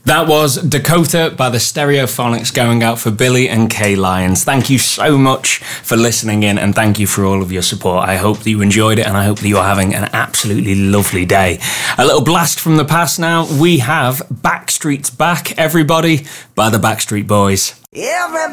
That was Dakota by the Stereophonics, going out for Billy and Kay Lyons. Thank you so much for listening in, and thank you for all of your support. I hope that you enjoyed it, and I hope that you're having an absolutely lovely day. A little blast from the past now. We have Backstreet's Back, Everybody, by the Backstreet Boys. Everybody